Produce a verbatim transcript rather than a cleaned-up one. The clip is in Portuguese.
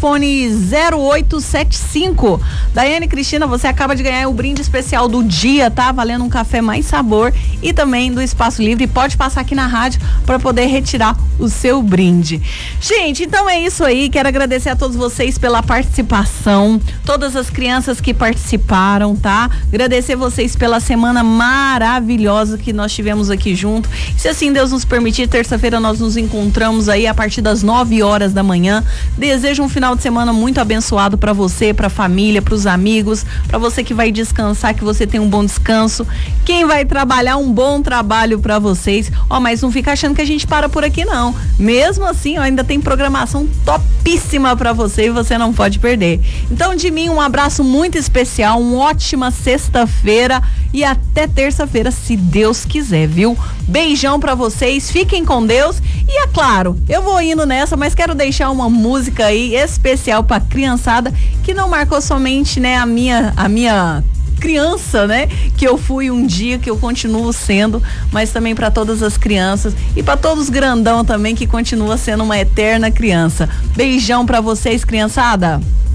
telefone zero oito sete cinco. Daiane Cristina, você acaba de ganhar o brinde especial do dia, tá? Valendo um café mais sabor e também do Espaço Livre. Pode passar aqui na rádio para poder retirar o seu brinde. Gente, então é isso aí. Quero agradecer a todos vocês pela participação, todas as crianças que participaram, tá? Agradecer vocês pela semana maravilhosa que nós tivemos aqui junto. Se assim Deus nos permitir, terça-feira nós nos encontramos aí a partir das nove horas da manhã. Desejo um final de semana muito abençoado para você, para a família, para os amigos, para você que vai descansar, que você tenha um bom descanso. Quem vai trabalhar, um bom trabalho para vocês. Ó, mas não fica achando que a gente para por aqui não. Mesmo assim, ó, ainda tem programação topíssima para você e você não pode perder. Então, de mim, um abraço muito especial, uma ótima sexta-feira e até terça-feira, se Deus quiser, viu? Beijão pra vocês, fiquem com Deus e é claro, eu vou indo nessa, mas quero deixar uma música aí especial pra criançada que não marcou somente, né, a minha, a minha criança, né, que eu fui um dia, que eu continuo sendo, mas também para todas as crianças e para todos os grandão também que continua sendo uma eterna criança. Beijão pra vocês, criançada.